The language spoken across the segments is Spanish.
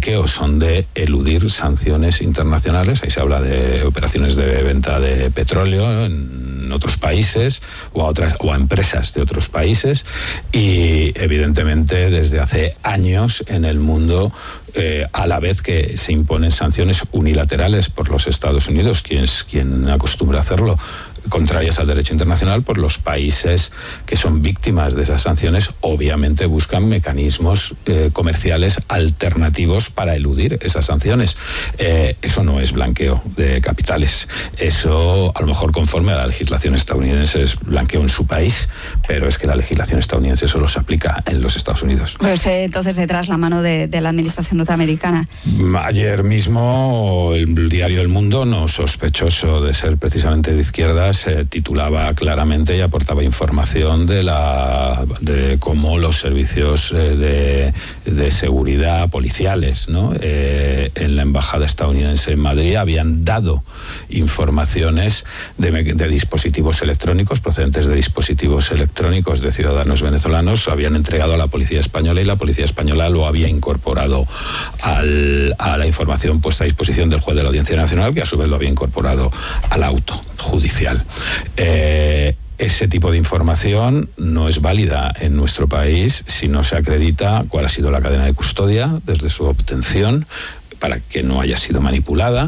blanqueo, son de eludir sanciones internacionales. Ahí se habla de operaciones de venta de petróleo en otros países o a empresas de otros países, y evidentemente desde hace años en el mundo, a la vez que se imponen sanciones unilaterales por los Estados Unidos, quien acostumbra a hacerlo, contrarias al derecho internacional, por los países que son víctimas de esas sanciones obviamente buscan mecanismos comerciales alternativos para eludir esas sanciones. Eso no es blanqueo de capitales. Eso, a lo mejor conforme a la legislación estadounidense, es blanqueo en su país, pero es que la legislación estadounidense solo se aplica en los Estados Unidos. Pues entonces detrás la mano de la administración norteamericana. Ayer mismo el diario El Mundo, no sospechoso de ser precisamente de izquierdas, titulaba claramente y aportaba información de cómo los servicios de seguridad policiales, ¿no?, en la embajada estadounidense en Madrid habían dado informaciones de dispositivos electrónicos, procedentes de dispositivos electrónicos de ciudadanos venezolanos, habían entregado a la policía española, y la policía española lo había incorporado a la información puesta a disposición del juez de la Audiencia Nacional, que a su vez lo había incorporado al auto judicial. Ese tipo de información no es válida en nuestro país si no se acredita cuál ha sido la cadena de custodia desde su obtención, para que no haya sido manipulada.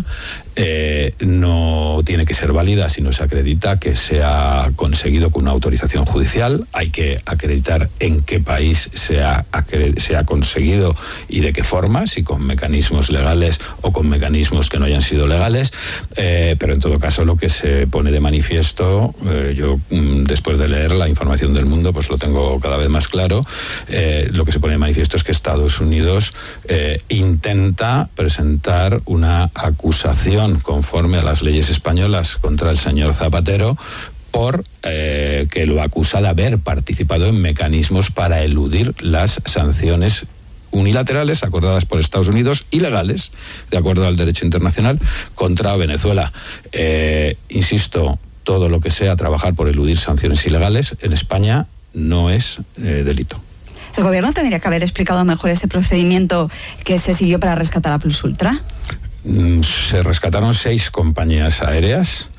No tiene que ser válida si no se acredita que se ha conseguido con una autorización judicial. Hay que acreditar en qué país se ha conseguido y de qué forma, si con mecanismos legales o con mecanismos que no hayan sido legales. Pero en todo caso, lo que se pone de manifiesto, yo después de leer la información del Mundo, pues lo tengo cada vez más claro. Lo que se pone de manifiesto es que Estados Unidos intenta presentar una acusación conforme a las leyes españolas contra el señor Zapatero por que lo acusa de haber participado en mecanismos para eludir las sanciones unilaterales acordadas por Estados Unidos, ilegales, de acuerdo al derecho internacional, contra Venezuela. Insisto, todo lo que sea trabajar por eludir sanciones ilegales en España no es delito. ¿El gobierno tendría que haber explicado mejor ese procedimiento que se siguió para rescatar a Plus Ultra? Se rescataron 6 compañías aéreas.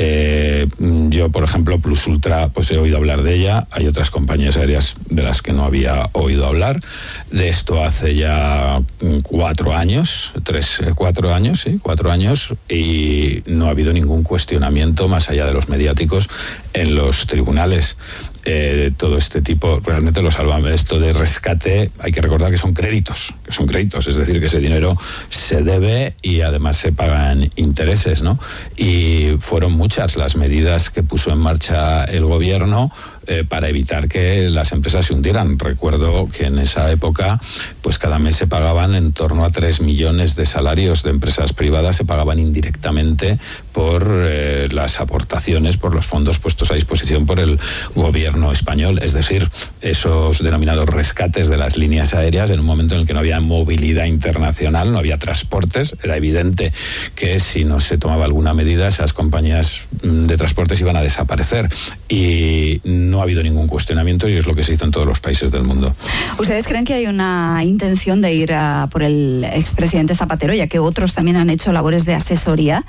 Yo, por ejemplo, Plus Ultra, pues he oído hablar de ella. Hay otras compañías aéreas de las que no había oído hablar. De esto hace ya 4 años, 4 años, y no ha habido ningún cuestionamiento más allá de los mediáticos en los tribunales. Todo este tipo, realmente lo salvamos. Esto de rescate, hay que recordar que son créditos, es decir, que ese dinero se debe y además se pagan intereses, ¿no? Y fueron muchas las medidas que puso en marcha el gobierno para evitar que las empresas se hundieran. Recuerdo que en esa época, pues cada mes se pagaban en torno a 3 millones de salarios de empresas privadas, se pagaban indirectamente por las aportaciones, por los fondos puestos a disposición por el gobierno español. Es decir, esos denominados rescates de las líneas aéreas, en un momento en el que no había movilidad internacional, no había transportes, era evidente que si no se tomaba alguna medida, esas compañías de transportes iban a desaparecer. Y no ha habido ningún cuestionamiento, y es lo que se hizo en todos los países del mundo. ¿Ustedes creen que hay una intención de ir por el expresidente Zapatero, ya que otros también han hecho labores de asesoría?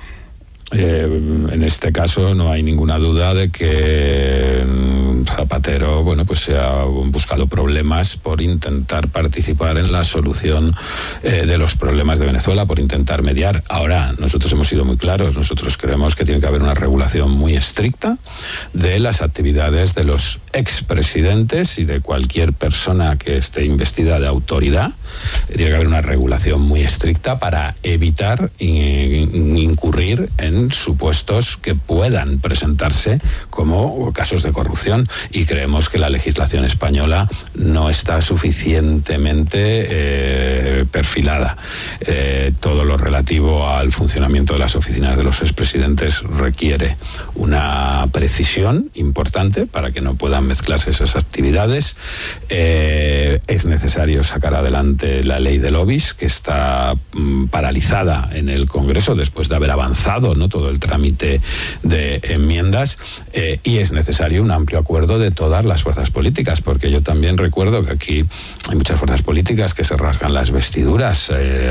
En este caso no hay ninguna duda de que Zapatero, pues se ha buscado problemas por intentar participar en la solución de los problemas de Venezuela, por intentar mediar. Ahora, nosotros hemos sido muy claros, nosotros creemos que tiene que haber una regulación muy estricta de las actividades de los expresidentes y de cualquier persona que esté investida de autoridad. Tiene que haber una regulación muy estricta para evitar incurrir en supuestos que puedan presentarse como casos de corrupción, y creemos que la legislación española no está suficientemente perfilada. Todo lo relativo al funcionamiento de las oficinas de los expresidentes requiere una precisión importante para que no puedan mezclarse esas actividades. Es necesario sacar adelante la ley de lobbies, que está paralizada en el Congreso después de haber avanzado, ¿no?, todo el trámite de enmiendas, y es necesario un amplio acuerdo de todas las fuerzas políticas, porque yo también recuerdo que aquí hay muchas fuerzas políticas que se rasgan las vestiduras